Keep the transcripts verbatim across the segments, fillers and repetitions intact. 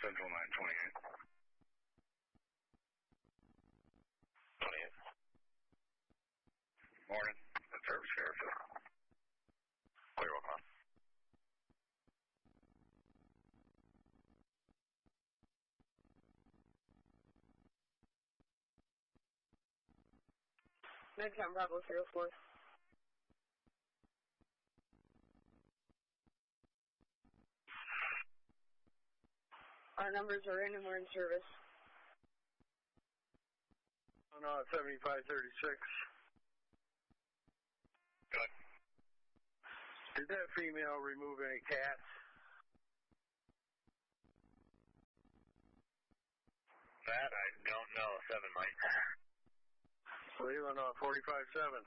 Central nine twenty-eight. twenty-eight. Morning. The service Fairfield. Clear, welcome on. Midtown Bravo three oh four. Our numbers are in and we're in service. Oh no, seventy-five thirty-six. Good. Did that female remove any cats? That I don't know. Seven might. Leaving on forty-five seven.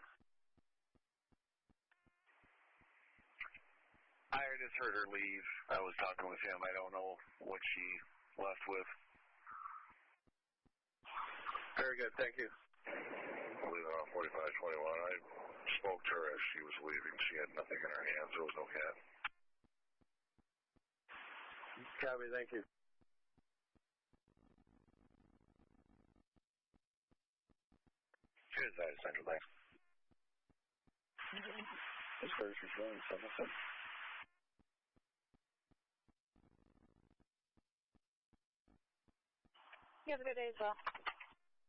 I just heard her leave. I was talking with him. I don't know what she left with. Very good, thank you. Leaving on forty-five twenty-one. I spoke to her as she was leaving. She had nothing in her hands. There was no cat. Copy, thank you. Cheers, guys. Central, thanks. This person's going seven. You have a good day as well.